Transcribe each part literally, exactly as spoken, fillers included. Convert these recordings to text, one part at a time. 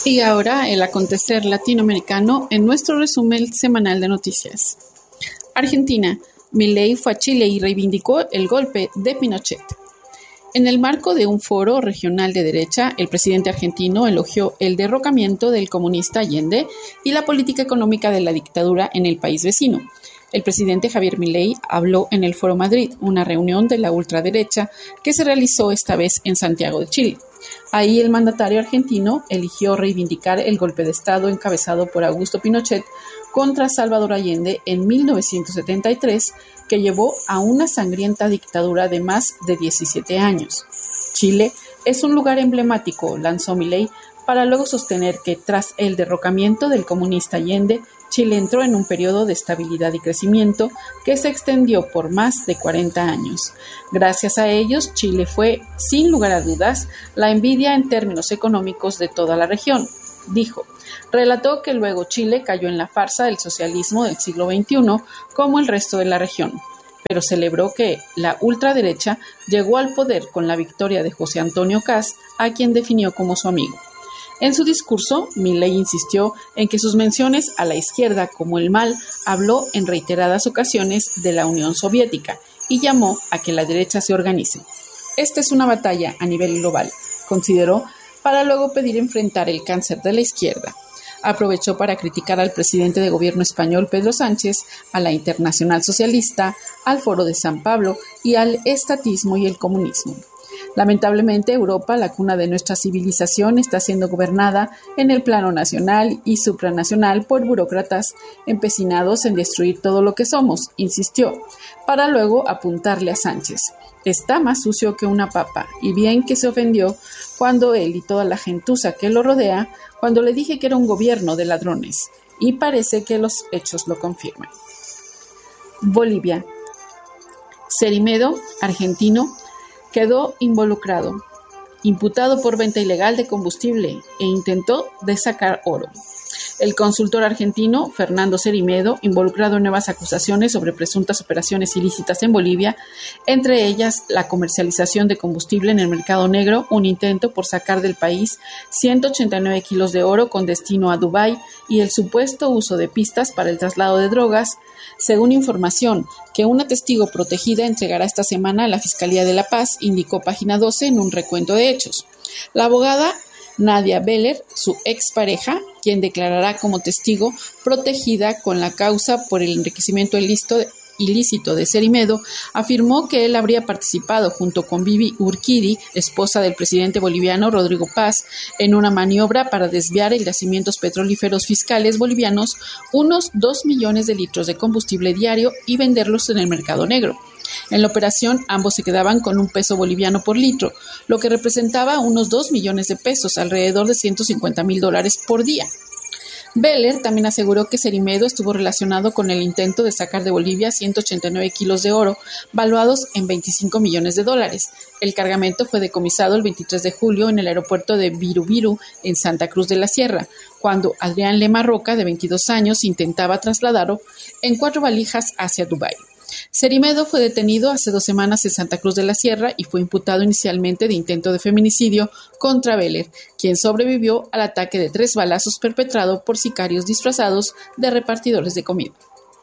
Y ahora el acontecer latinoamericano en nuestro resumen semanal de noticias. Argentina. Milei fue a Chile y reivindicó el golpe de Pinochet. En el marco de un foro regional de derecha, el presidente argentino elogió el derrocamiento del comunista Allende y la política económica de la dictadura en el país vecino. El presidente Javier Milei habló en el Foro Madrid, una reunión de la ultraderecha que se realizó esta vez en Santiago de Chile. Ahí el mandatario argentino eligió reivindicar el golpe de Estado encabezado por Augusto Pinochet contra Salvador Allende en mil novecientos setenta y tres, que llevó a una sangrienta dictadura de más de diecisiete años. Chile es un lugar emblemático, lanzó Milei, para luego sostener que tras el derrocamiento del comunista Allende, Chile entró en un periodo de estabilidad y crecimiento que se extendió por más de cuarenta años. Gracias a ellos, Chile fue, sin lugar a dudas, la envidia en términos económicos de toda la región, dijo. Relató que luego Chile cayó en la farsa del socialismo del siglo veintiuno como el resto de la región, pero celebró que la ultraderecha llegó al poder con la victoria de José Antonio Kast, a quien definió como su amigo. En su discurso, Milei insistió en que sus menciones a la izquierda como el mal habló en reiteradas ocasiones de la Unión Soviética y llamó a que la derecha se organice. Esta es una batalla a nivel global, consideró, para luego pedir enfrentar el cáncer de la izquierda. Aprovechó para criticar al presidente de gobierno español Pedro Sánchez, a la Internacional Socialista, al Foro de San Pablo y al estatismo y el comunismo. Lamentablemente, Europa, la cuna de nuestra civilización, está siendo gobernada en el plano nacional y supranacional por burócratas empecinados en destruir todo lo que somos, insistió, para luego apuntarle a Sánchez. Está más sucio que una papa, y bien que se ofendió cuando él y toda la gentuza que lo rodea, cuando le dije que era un gobierno de ladrones, y parece que los hechos lo confirman. Bolivia. Cerimedo, argentino, quedó involucrado, imputado por venta ilegal de combustible e intentó desacar oro. El consultor argentino, Fernando Cerimedo, involucrado en nuevas acusaciones sobre presuntas operaciones ilícitas en Bolivia, entre ellas la comercialización de combustible en el mercado negro, un intento por sacar del país ciento ochenta y nueve kilos de oro con destino a Dubái y el supuesto uso de pistas para el traslado de drogas, según información que una testigo protegida entregará esta semana a la Fiscalía de La Paz, indicó Página doce en un recuento de hechos. La abogada Nadia Beller, su expareja, quien declarará como testigo protegida con la causa por el enriquecimiento ilícito, ilícito de Cerimedo, afirmó que él habría participado junto con Vivi Urquidi, esposa del presidente boliviano Rodrigo Paz, en una maniobra para desviar en yacimientos petrolíferos fiscales bolivianos unos dos millones de litros de combustible diario y venderlos en el mercado negro. En la operación, ambos se quedaban con un peso boliviano por litro, lo que representaba unos dos millones de pesos, alrededor de ciento cincuenta mil dólares por día. Beller también aseguró que Cerimedo estuvo relacionado con el intento de sacar de Bolivia ciento ochenta y nueve kilos de oro, valuados en veinticinco millones de dólares. El cargamento fue decomisado el veintitrés de julio en el aeropuerto de Viru-Viru, en Santa Cruz de la Sierra, cuando Adrián Lema Roca, de veintidós años, intentaba trasladarlo en cuatro valijas hacia Dubái. Cerimedo fue detenido hace dos semanas en Santa Cruz de la Sierra y fue imputado inicialmente de intento de feminicidio contra Beller, quien sobrevivió al ataque de tres balazos perpetrado por sicarios disfrazados de repartidores de comida.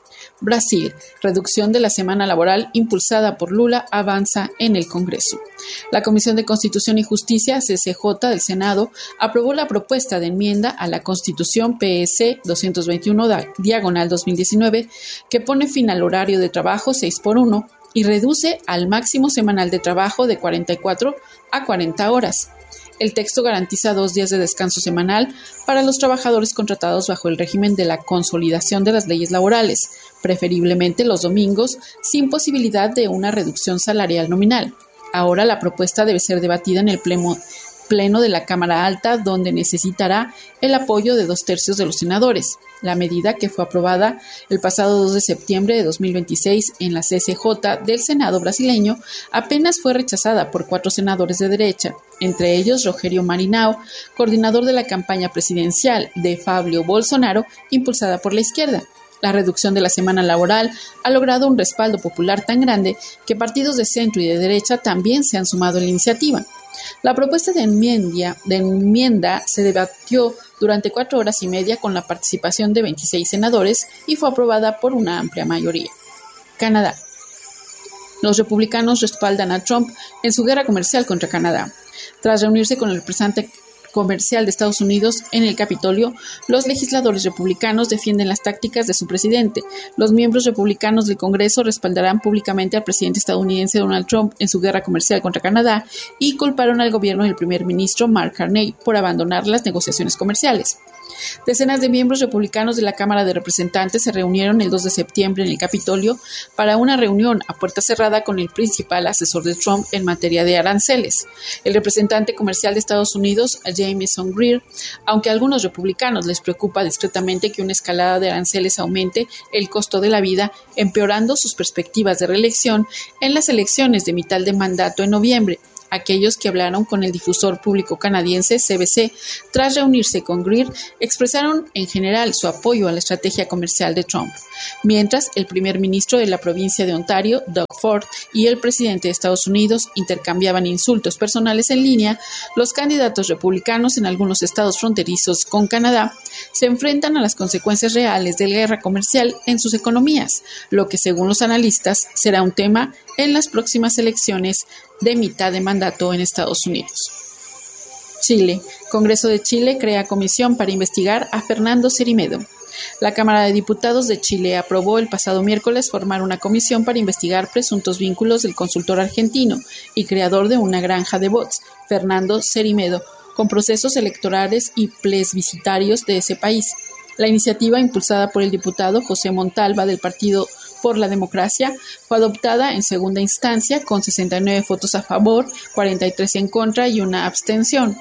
Brasil. Reducción de la semana laboral impulsada por Lula avanza en el Congreso. La Comisión de Constitución y Justicia, C C J, del Senado, aprobó la propuesta de enmienda a la Constitución P S doscientos veintiuno diagonal dos mil diecinueve, que pone fin al horario de trabajo seis por uno y reduce al máximo semanal de trabajo de cuarenta y cuatro a cuarenta horas. El texto garantiza dos días de descanso semanal para los trabajadores contratados bajo el régimen de la consolidación de las leyes laborales, preferiblemente los domingos, sin posibilidad de una reducción salarial nominal. Ahora la propuesta debe ser debatida en el pleno, pleno de la Cámara Alta, donde necesitará el apoyo de dos tercios de los senadores. La medida, que fue aprobada el pasado dos de septiembre de dos mil veintiséis en la C C J del Senado brasileño, apenas fue rechazada por cuatro senadores de derecha, entre ellos Rogério Marinho, coordinador de la campaña presidencial de Fabio Bolsonaro, impulsada por la izquierda. La reducción de la semana laboral ha logrado un respaldo popular tan grande que partidos de centro y de derecha también se han sumado a la iniciativa. La propuesta de enmienda, de enmienda se debatió durante cuatro horas y media con la participación de veintiséis senadores y fue aprobada por una amplia mayoría. Canadá. Los republicanos respaldan a Trump en su guerra comercial contra Canadá. Tras reunirse con el representante comercial de Estados Unidos en el Capitolio, los legisladores republicanos defienden las tácticas de su presidente. Los miembros republicanos del Congreso respaldarán públicamente al presidente estadounidense Donald Trump en su guerra comercial contra Canadá y culparon al gobierno del primer ministro Mark Carney por abandonar las negociaciones comerciales. Decenas de miembros republicanos de la Cámara de Representantes se reunieron el dos de septiembre en el Capitolio para una reunión a puerta cerrada con el principal asesor de Trump en materia de aranceles, el representante comercial de Estados Unidos, Jamieson Greer. Aunque a algunos republicanos les preocupa discretamente que una escalada de aranceles aumente el costo de la vida, empeorando sus perspectivas de reelección en las elecciones de mitad de mandato en noviembre. Aquellos que hablaron con el difusor público canadiense C B C tras reunirse con Greer expresaron en general su apoyo a la estrategia comercial de Trump, mientras el primer ministro de la provincia de Ontario, Doug Ford, y el presidente de Estados Unidos intercambiaban insultos personales en línea. Los candidatos republicanos en algunos estados fronterizos con Canadá se enfrentan a las consecuencias reales de la guerra comercial en sus economías, lo que según los analistas será un tema en las próximas elecciones de mitad de mandato en Estados Unidos. Chile. Congreso de Chile crea comisión para investigar a Fernando Cerimedo. La Cámara de Diputados de Chile aprobó el pasado miércoles formar una comisión para investigar presuntos vínculos del consultor argentino y creador de una granja de bots, Fernando Cerimedo, con procesos electorales y plebiscitarios de ese país. La iniciativa, impulsada por el diputado José Montalva del Partido por la Democracia, fue adoptada en segunda instancia con sesenta y nueve votos a favor, cuarenta y tres en contra y una abstención.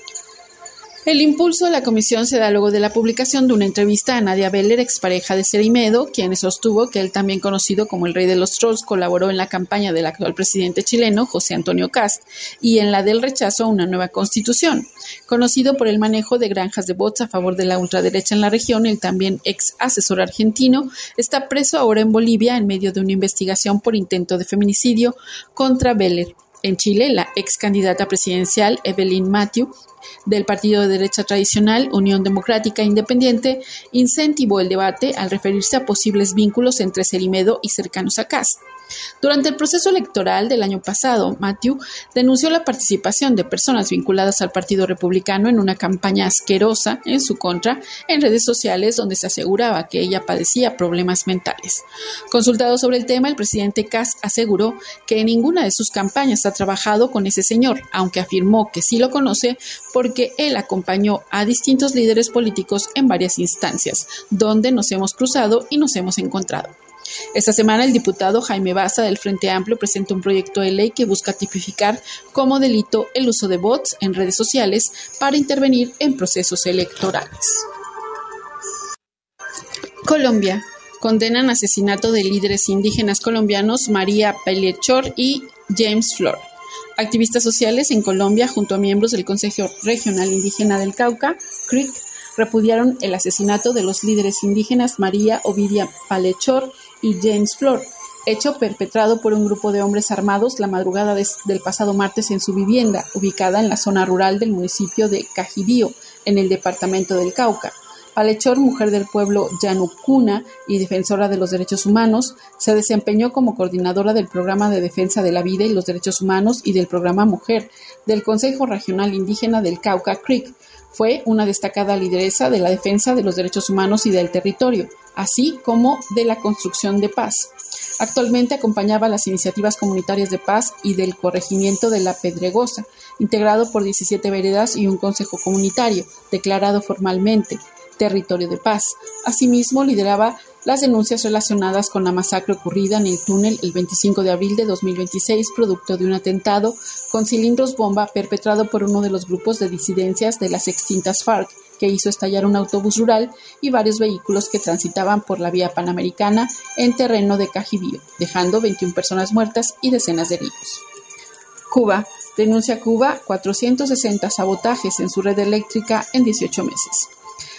El impulso de la comisión se da luego de la publicación de una entrevista a Nadia Beller, expareja de Cerimedo, quien sostuvo que él, también conocido como el rey de los trolls, colaboró en la campaña del actual presidente chileno, José Antonio Kast, y en la del rechazo a una nueva constitución. Conocido por el manejo de granjas de bots a favor de la ultraderecha en la región, el también ex asesor argentino está preso ahora en Bolivia en medio de una investigación por intento de feminicidio contra Beller. En Chile, la ex candidata presidencial Evelyn Mathieu, del partido de derecha tradicional Unión Democrática Independiente, incentivó el debate al referirse a posibles vínculos entre Cerimedo y cercanos a Kast. Durante el proceso electoral del año pasado, Mathieu denunció la participación de personas vinculadas al Partido Republicano en una campaña asquerosa en su contra en redes sociales donde se aseguraba que ella padecía problemas mentales. Consultado sobre el tema, el presidente Kast aseguró que en ninguna de sus campañas ha trabajado con ese señor, aunque afirmó que sí lo conoce porque él acompañó a distintos líderes políticos en varias instancias, donde nos hemos cruzado y nos hemos encontrado. Esta semana, el diputado Jaime Baza del Frente Amplio presentó un proyecto de ley que busca tipificar como delito el uso de bots en redes sociales para intervenir en procesos electorales. Colombia. Condenan asesinato de líderes indígenas colombianos María Pelechor y James Flor. Activistas sociales en Colombia, junto a miembros del Consejo Regional Indígena del Cauca, C R I C, repudiaron el asesinato de los líderes indígenas María Ovidia Pelechor y James Flor, hecho perpetrado por un grupo de hombres armados la madrugada de, del pasado martes en su vivienda, ubicada en la zona rural del municipio de Cajibío, en el departamento del Cauca. Pelechor, mujer del pueblo Yanucuna y defensora de los derechos humanos, se desempeñó como coordinadora del Programa de Defensa de la Vida y los Derechos Humanos y del Programa Mujer del Consejo Regional Indígena del Cauca, C R I C. Fue una destacada lideresa de la defensa de los derechos humanos y del territorio, así como de la construcción de paz. Actualmente acompañaba las iniciativas comunitarias de paz y del corregimiento de La Pedregosa, integrado por diecisiete veredas y un consejo comunitario, declarado formalmente territorio de paz. Asimismo, lideraba las denuncias relacionadas con la masacre ocurrida en el túnel el veinticinco de abril de dos mil veintiséis, producto de un atentado con cilindros bomba perpetrado por uno de los grupos de disidencias de las extintas FARC, que hizo estallar un autobús rural y varios vehículos que transitaban por la vía panamericana en terreno de Cajibío, dejando veintiuna personas muertas y decenas de heridos. Cuba. Denuncia Cuba cuatrocientos sesenta sabotajes en su red eléctrica en dieciocho meses.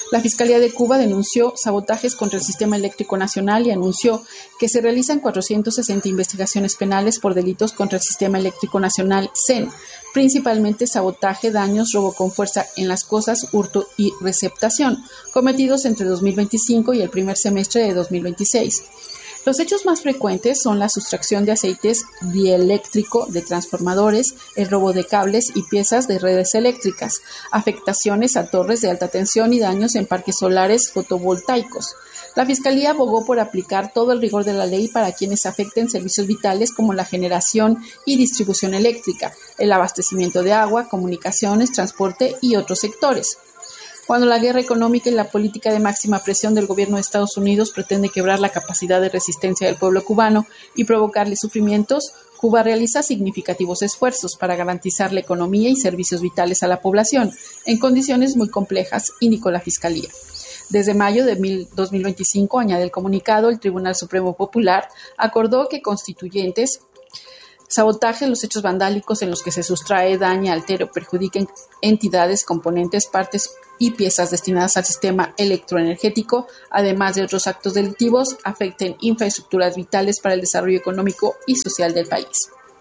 La Fiscalía de Cuba denunció sabotajes contra el sistema eléctrico nacional y anunció que se realizan cuatrocientas sesenta investigaciones penales por delitos contra el sistema eléctrico nacional C E N, principalmente sabotaje, daños, robo con fuerza en las cosas, hurto y receptación, cometidos entre dos mil veinticinco y el primer semestre de dos mil veintiséis. Los hechos más frecuentes son la sustracción de aceites dieléctrico de transformadores, el robo de cables y piezas de redes eléctricas, afectaciones a torres de alta tensión y daños en parques solares fotovoltaicos. La Fiscalía abogó por aplicar todo el rigor de la ley para quienes afecten servicios vitales como la generación y distribución eléctrica, el abastecimiento de agua, comunicaciones, transporte y otros sectores. Cuando la guerra económica y la política de máxima presión del gobierno de Estados Unidos pretende quebrar la capacidad de resistencia del pueblo cubano y provocarle sufrimientos, Cuba realiza significativos esfuerzos para garantizar la economía y servicios vitales a la población, en condiciones muy complejas, indicó la Fiscalía. Desde mayo de dos mil veinticinco, añade el comunicado, el Tribunal Supremo Popular acordó que constituyentes sabotaje, los hechos vandálicos en los que se sustrae, daña, altera o perjudica entidades, componentes, partes y piezas destinadas al sistema electroenergético, además de otros actos delictivos, afecten infraestructuras vitales para el desarrollo económico y social del país.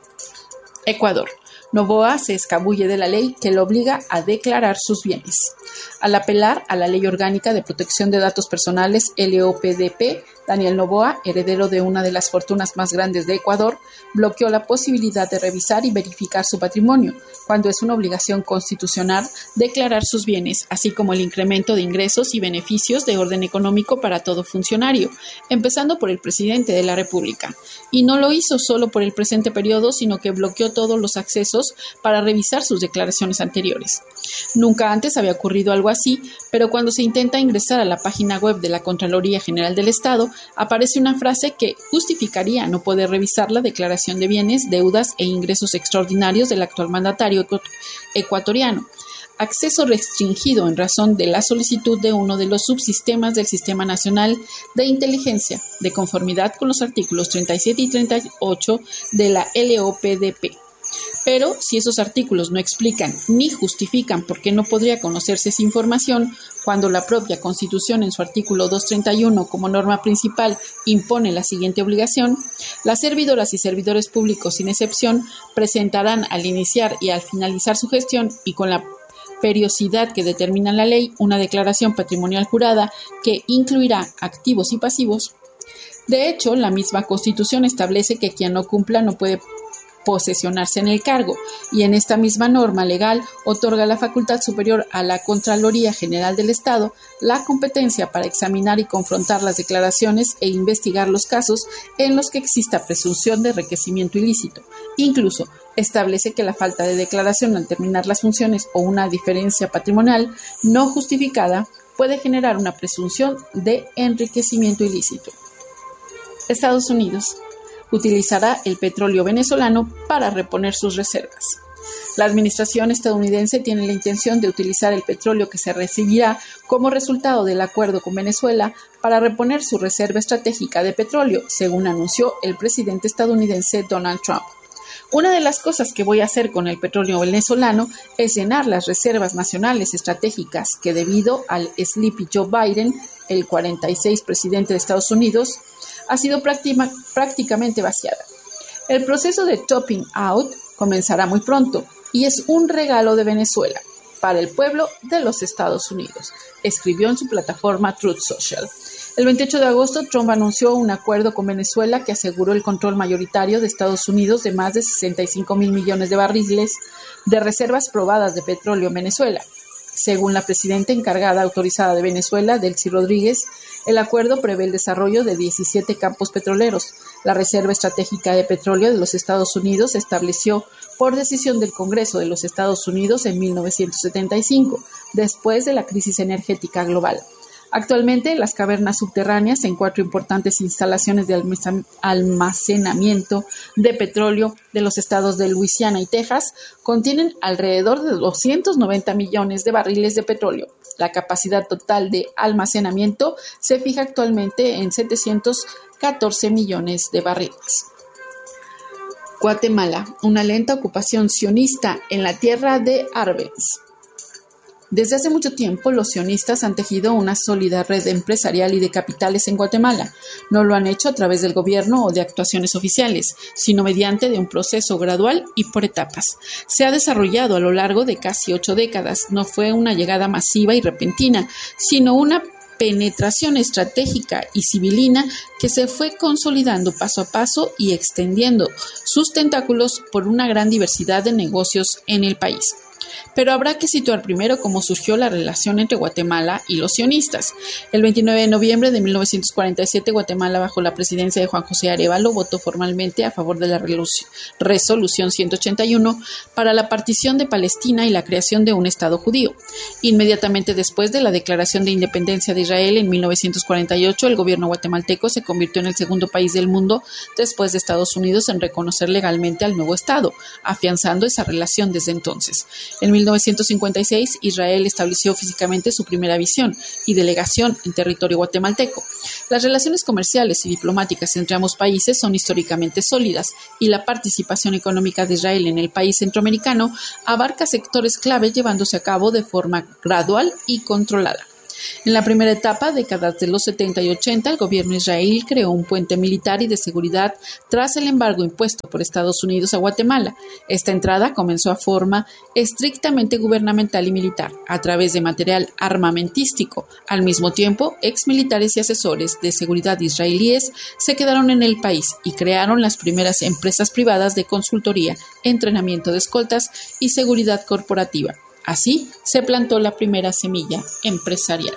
Ecuador. Noboa se escabulle de la ley que lo obliga a declarar sus bienes. Al apelar a la Ley Orgánica de Protección de Datos Personales L O P D P, Daniel Noboa, heredero de una de las fortunas más grandes de Ecuador, bloqueó la posibilidad de revisar y verificar su patrimonio, cuando es una obligación constitucional declarar sus bienes, así como el incremento de ingresos y beneficios de orden económico para todo funcionario, empezando por el presidente de la República. Y no lo hizo solo por el presente periodo, sino que bloqueó todos los accesos para revisar sus declaraciones anteriores. Nunca antes había ocurrido algo así, pero cuando se intenta ingresar a la página web de la Contraloría General del Estado, aparece una frase que justificaría no poder revisar la declaración de bienes, deudas e ingresos extraordinarios del actual mandatario ecuatoriano. Acceso restringido en razón de la solicitud de uno de los subsistemas del Sistema Nacional de Inteligencia, de conformidad con los artículos treinta y siete y treinta y ocho de la L O P D P. Pero si esos artículos no explican ni justifican por qué no podría conocerse esa información, cuando la propia Constitución en su artículo doscientos treinta y uno como norma principal impone la siguiente obligación, las servidoras y servidores públicos sin excepción presentarán al iniciar y al finalizar su gestión y con la periodicidad que determina la ley una declaración patrimonial jurada que incluirá activos y pasivos. De hecho, la misma Constitución establece que quien no cumpla no puede posesionarse en el cargo, y en esta misma norma legal otorga la facultad superior a la Contraloría General del Estado la competencia para examinar y confrontar las declaraciones e investigar los casos en los que exista presunción de enriquecimiento ilícito. Incluso establece que la falta de declaración al terminar las funciones o una diferencia patrimonial no justificada puede generar una presunción de enriquecimiento ilícito. Estados Unidos utilizará el petróleo venezolano para reponer sus reservas. La administración estadounidense tiene la intención de utilizar el petróleo que se recibirá como resultado del acuerdo con Venezuela para reponer su reserva estratégica de petróleo, según anunció el presidente estadounidense Donald Trump. Una de las cosas que voy a hacer con el petróleo venezolano es llenar las reservas nacionales estratégicas que, debido al Sleepy Joe Biden, el cuarenta y seis presidente de Estados Unidos, ha sido práctima, prácticamente vaciada. El proceso de topping out comenzará muy pronto y es un regalo de Venezuela para el pueblo de los Estados Unidos, escribió en su plataforma Truth Social. El veintiocho de agosto, Trump anunció un acuerdo con Venezuela que aseguró el control mayoritario de Estados Unidos de más de sesenta y cinco mil millones de barriles de reservas probadas de petróleo en Venezuela. Según la presidenta encargada autorizada de Venezuela, Delcy Rodríguez, el acuerdo prevé el desarrollo de diecisiete campos petroleros. La Reserva Estratégica de Petróleo de los Estados Unidos se estableció por decisión del Congreso de los Estados Unidos en mil novecientos setenta y cinco, después de la crisis energética global. Actualmente, las cavernas subterráneas en cuatro importantes instalaciones de almacenamiento de petróleo de los estados de Luisiana y Texas contienen alrededor de doscientos noventa millones de barriles de petróleo. La capacidad total de almacenamiento se fija actualmente en setecientos catorce millones de barriles. Guatemala, una lenta ocupación sionista en la tierra de Arbenz. Desde hace mucho tiempo, los sionistas han tejido una sólida red empresarial y de capitales en Guatemala. No lo han hecho a través del gobierno o de actuaciones oficiales, sino mediante de un proceso gradual y por etapas. Se ha desarrollado a lo largo de casi ocho décadas. No fue una llegada masiva y repentina, sino una penetración estratégica y civilina que se fue consolidando paso a paso y extendiendo sus tentáculos por una gran diversidad de negocios en el país. Pero habrá que situar primero cómo surgió la relación entre Guatemala y los sionistas. El veintinueve de noviembre de mil novecientos cuarenta y siete, Guatemala, bajo la presidencia de Juan José Arévalo, votó formalmente a favor de la resolución ciento ochenta y uno para la partición de Palestina y la creación de un Estado judío. Inmediatamente después de la declaración de independencia de Israel en mil novecientos cuarenta y ocho, el gobierno guatemalteco se convirtió en el segundo país del mundo después de Estados Unidos en reconocer legalmente al nuevo Estado, afianzando esa relación desde entonces. En mil novecientos cincuenta y seis, Israel estableció físicamente su primera visión y delegación en territorio guatemalteco. Las relaciones comerciales y diplomáticas entre ambos países son históricamente sólidas y la participación económica de Israel en el país centroamericano abarca sectores clave llevándose a cabo de forma gradual y controlada. En la primera etapa, décadas de los setenta y ochenta, el gobierno israelí creó un puente militar y de seguridad tras el embargo impuesto por Estados Unidos a Guatemala. Esta entrada comenzó a forma estrictamente gubernamental y militar, a través de material armamentístico. Al mismo tiempo, exmilitares y asesores de seguridad israelíes se quedaron en el país y crearon las primeras empresas privadas de consultoría, entrenamiento de escoltas y seguridad corporativa. Así se plantó la primera semilla empresarial.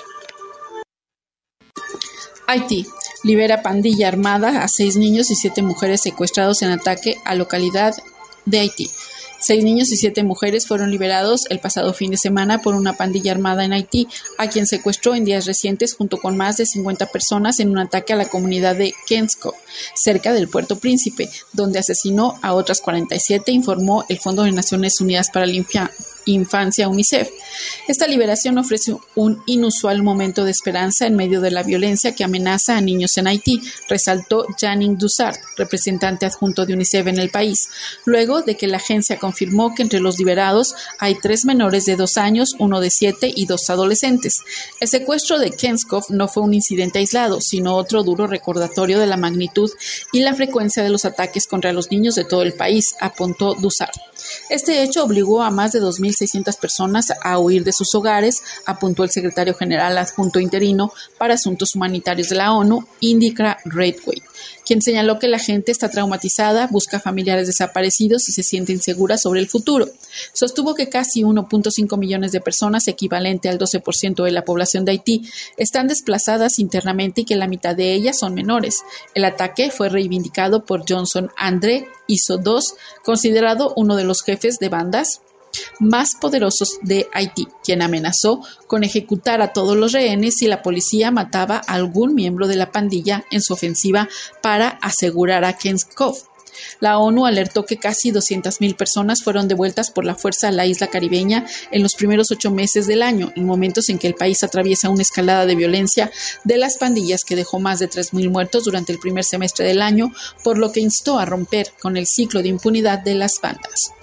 Haití libera pandilla armada a seis niños y siete mujeres secuestrados en ataque a localidad de Haití. Seis niños y siete mujeres fueron liberados el pasado fin de semana por una pandilla armada en Haití, a quien secuestró en días recientes junto con más de cincuenta personas en un ataque a la comunidad de Kenskov, cerca del Puerto Príncipe, donde asesinó a otras cuarenta y siete, informó el Fondo de Naciones Unidas para la Infancia, UNICEF. Esta liberación ofrece un inusual momento de esperanza en medio de la violencia que amenaza a niños en Haití, resaltó Janine Dussart, representante adjunto de UNICEF en el país, luego de que la agencia confirmó que entre los liberados hay tres menores de dos años, uno de siete y dos adolescentes. El secuestro de Kenskov no fue un incidente aislado, sino otro duro recordatorio de la magnitud y la frecuencia de los ataques contra los niños de todo el país, apuntó Dussart. Este hecho obligó a más de dos mil seiscientas personas a huir de sus hogares, apuntó el secretario general adjunto interino para Asuntos Humanitarios de la ONU, Indira Redway, quien señaló que la gente está traumatizada, busca familiares desaparecidos y se siente insegura sobre el futuro. Sostuvo que casi uno punto cinco millones de personas, equivalente al doce por ciento de la población de Haití, están desplazadas internamente y que la mitad de ellas son menores. El ataque fue reivindicado por Johnson André Iso dos, considerado uno de los jefes de bandas más poderosos de Haití, quien amenazó con ejecutar a todos los rehenes si la policía mataba a algún miembro de la pandilla en su ofensiva para asegurar a Kenskov. La ONU alertó que casi doscientas mil personas fueron devueltas por la fuerza a la isla caribeña en los primeros ocho meses del año, en momentos en que el país atraviesa una escalada de violencia de las pandillas que dejó más de tres mil muertos durante el primer semestre del año, por lo que instó a romper con el ciclo de impunidad de las bandas.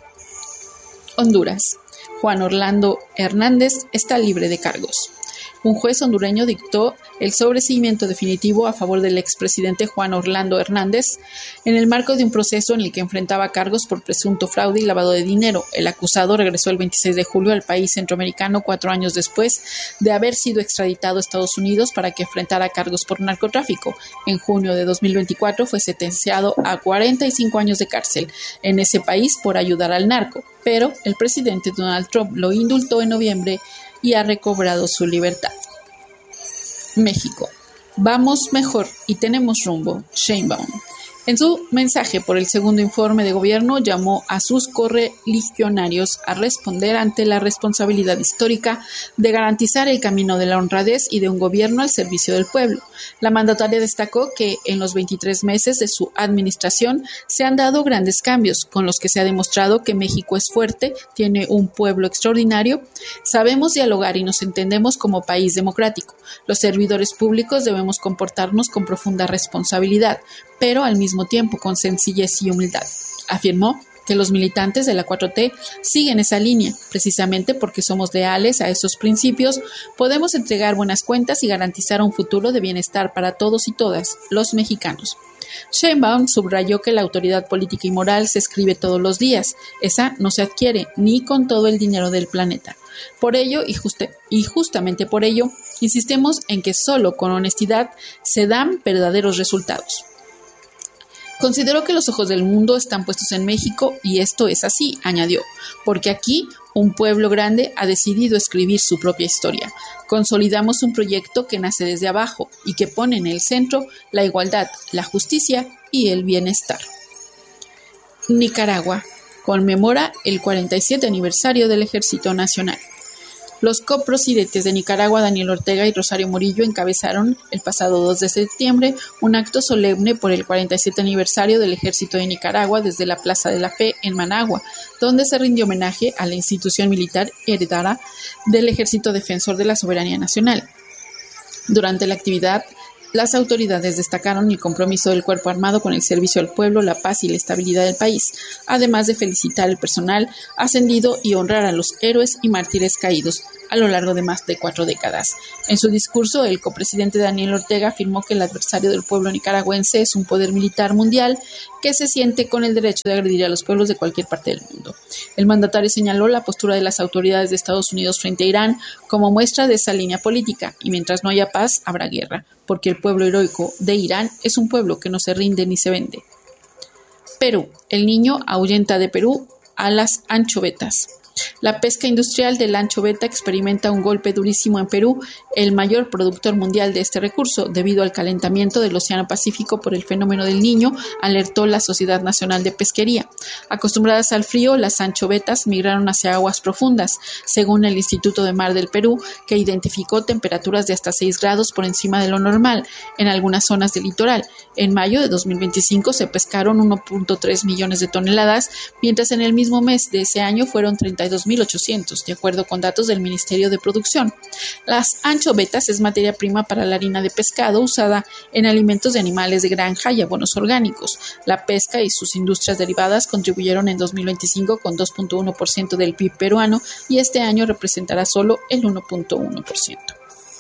Honduras. Juan Orlando Hernández está libre de cargos. Un juez hondureño dictó el sobreseimiento definitivo a favor del expresidente Juan Orlando Hernández en el marco de un proceso en el que enfrentaba cargos por presunto fraude y lavado de dinero. El acusado regresó el veintiséis de julio al país centroamericano cuatro años después de haber sido extraditado a Estados Unidos para que enfrentara cargos por narcotráfico. En junio de dos mil veinticuatro fue sentenciado a cuarenta y cinco años de cárcel en ese país por ayudar al narco, pero el presidente Donald Trump lo indultó en noviembre y ha recobrado su libertad. México. Vamos mejor y tenemos rumbo. Sheinbaum. En su mensaje por el segundo informe de gobierno, llamó a sus correligionarios a responder ante la responsabilidad histórica de garantizar el camino de la honradez y de un gobierno al servicio del pueblo. La mandataria destacó que en los veintitrés meses de su administración se han dado grandes cambios, con los que se ha demostrado que México es fuerte, tiene un pueblo extraordinario, sabemos dialogar y nos entendemos como país democrático. Los servidores públicos debemos comportarnos con profunda responsabilidad, pero al mismo tiempo con sencillez y humildad. Afirmó que los militantes de la cuatro T siguen esa línea. Precisamente porque somos leales a esos principios, podemos entregar buenas cuentas y garantizar un futuro de bienestar para todos y todas los mexicanos. Sheinbaum subrayó que la autoridad política y moral se escribe todos los días. Esa no se adquiere ni con todo el dinero del planeta. Por ello, y, juste, y justamente por ello, insistimos en que solo con honestidad se dan verdaderos resultados. Considero que los ojos del mundo están puestos en México y esto es así, añadió, porque aquí un pueblo grande ha decidido escribir su propia historia. Consolidamos un proyecto que nace desde abajo y que pone en el centro la igualdad, la justicia y el bienestar. Nicaragua conmemora el cuarenta y siete aniversario del Ejército Nacional. Los copresidentes de Nicaragua, Daniel Ortega y Rosario Murillo, encabezaron el pasado dos de septiembre un acto solemne por el cuarenta y siete aniversario del Ejército de Nicaragua desde la Plaza de la Fe en Managua, donde se rindió homenaje a la institución militar heredada del Ejército Defensor de la Soberanía Nacional. Durante la actividad, las autoridades destacaron el compromiso del cuerpo armado con el servicio al pueblo, la paz y la estabilidad del país, además de felicitar al personal ascendido y honrar a los héroes y mártires caídos a lo largo de más de cuatro décadas. En su discurso, el copresidente Daniel Ortega afirmó que el adversario del pueblo nicaragüense es un poder militar mundial que se siente con el derecho de agredir a los pueblos de cualquier parte del mundo. El mandatario señaló la postura de las autoridades de Estados Unidos frente a Irán como muestra de esa línea política, y mientras no haya paz, habrá guerra, porque el pueblo heroico de Irán es un pueblo que no se rinde ni se vende. Perú. El niño ahuyenta de Perú a las anchovetas. La pesca industrial de la anchoveta experimenta un golpe durísimo en Perú, el mayor productor mundial de este recurso, debido al calentamiento del Océano Pacífico por el fenómeno del Niño, alertó la Sociedad Nacional de Pesquería. Acostumbradas al frío, las anchovetas migraron hacia aguas profundas, según el Instituto de Mar del Perú, que identificó temperaturas de hasta seis grados por encima de lo normal en algunas zonas del litoral. En mayo de dos mil veinticinco se pescaron uno punto tres millones de toneladas, mientras en el mismo mes de ese año fueron treinta y dos mil ochocientos, de acuerdo con datos del Ministerio de Producción. Las anchovetas es materia prima para la harina de pescado usada en alimentos de animales de granja y abonos orgánicos. La pesca y sus industrias derivadas contribuyeron en dos mil veinticinco con dos punto uno por ciento del P I B peruano y este año representará solo el uno punto uno por ciento.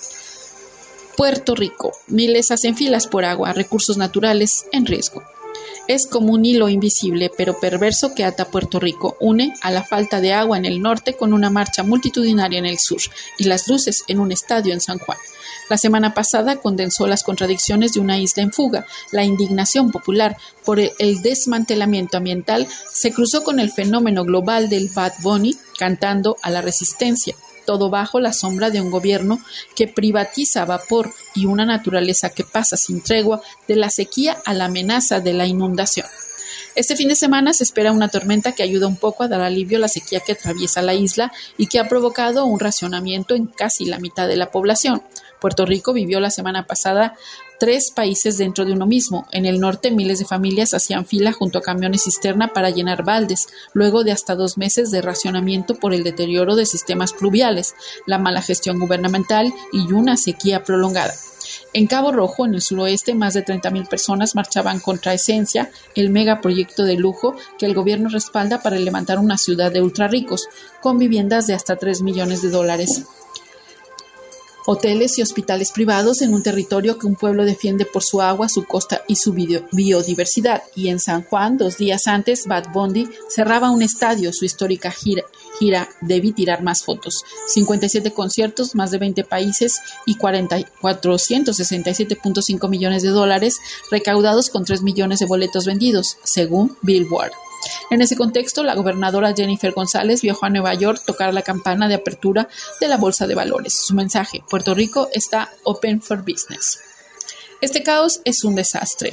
Puerto Rico. Miles hacen filas por agua, recursos naturales en riesgo. Es como un hilo invisible pero perverso que ata Puerto Rico, une a la falta de agua en el norte con una marcha multitudinaria en el sur y las luces en un estadio en San Juan. La semana pasada condensó las contradicciones de una isla en fuga. La indignación popular por el desmantelamiento ambiental se cruzó con el fenómeno global del Bad Bunny cantando a la resistencia. Todo bajo la sombra de un gobierno que privatiza vapor y una naturaleza que pasa sin tregua de la sequía a la amenaza de la inundación. Este fin de semana se espera una tormenta que ayuda un poco a dar alivio a la sequía que atraviesa la isla y que ha provocado un racionamiento en casi la mitad de la población. Puerto Rico vivió la semana pasada tres países dentro de uno mismo. En el norte, miles de familias hacían fila junto a camiones cisterna para llenar baldes, luego de hasta dos meses de racionamiento por el deterioro de sistemas pluviales, la mala gestión gubernamental y una sequía prolongada. En Cabo Rojo, en el suroeste, más de treinta mil personas marchaban contra Esencia, el megaproyecto de lujo que el gobierno respalda para levantar una ciudad de ultrarricos, con viviendas de hasta tres millones de dólares. Hoteles y hospitales privados en un territorio que un pueblo defiende por su agua, su costa y su biodiversidad. Y en San Juan, dos días antes, Bad Bunny cerraba un estadio, su histórica gira, gira Debí tirar más fotos. cincuenta y siete conciertos, más de veinte países y cuatrocientos sesenta y siete punto cinco millones de dólares recaudados con tres millones de boletos vendidos, según Billboard. En ese contexto, la gobernadora Jennifer González viajó a Nueva York a tocar la campana de apertura de la Bolsa de Valores. Su mensaje: Puerto Rico está open for business. Este caos es un desastre.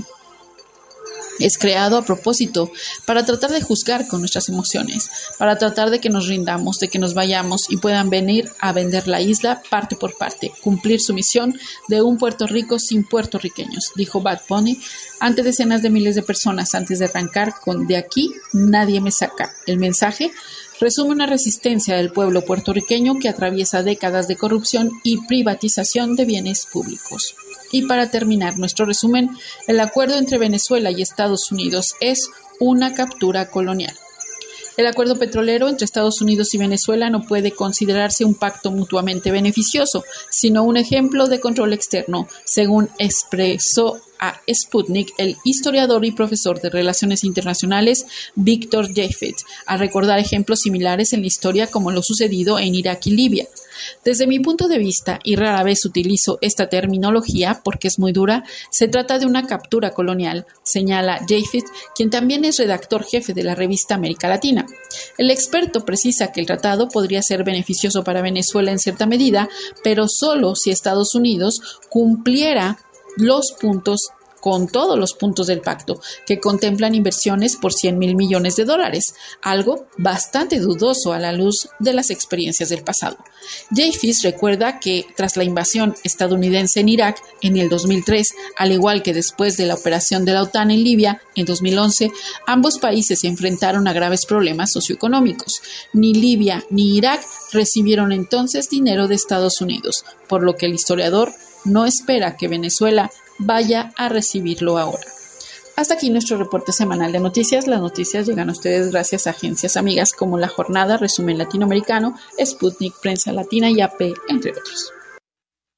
Es creado a propósito para tratar de juzgar con nuestras emociones, para tratar de que nos rindamos, de que nos vayamos y puedan venir a vender la isla parte por parte, cumplir su misión de un Puerto Rico sin puertorriqueños, dijo Bad Bunny ante decenas de miles de personas antes de arrancar con "De aquí nadie me saca". El mensaje resume una resistencia del pueblo puertorriqueño que atraviesa décadas de corrupción y privatización de bienes públicos. Y para terminar nuestro resumen, el acuerdo entre Venezuela y Estados Unidos es una captura colonial. El acuerdo petrolero entre Estados Unidos y Venezuela no puede considerarse un pacto mutuamente beneficioso, sino un ejemplo de control externo, según expresó a Sputnik el historiador y profesor de Relaciones Internacionales Víctor Jeffet, al recordar ejemplos similares en la historia como lo sucedido en Irak y Libia. Desde mi punto de vista, y rara vez utilizo esta terminología porque es muy dura, se trata de una captura colonial, señala Jeffet, quien también es redactor jefe de la revista América Latina. El experto precisa que el tratado podría ser beneficioso para Venezuela en cierta medida, pero solo si Estados Unidos cumpliera los puntos con todos los puntos del pacto, que contemplan inversiones por cien mil millones de dólares, algo bastante dudoso a la luz de las experiencias del pasado. Jeffes recuerda que tras la invasión estadounidense en Irak en el dos mil tres, al igual que después de la operación de la OTAN en Libia en dos mil once, ambos países se enfrentaron a graves problemas socioeconómicos. Ni Libia ni Irak recibieron entonces dinero de Estados Unidos, por lo que el historiador no espera que Venezuela vaya a recibirlo ahora. Hasta aquí nuestro reporte semanal de noticias. Las noticias llegan a ustedes gracias a agencias amigas como La Jornada, Resumen Latinoamericano, Sputnik, Prensa Latina y A P, entre otros.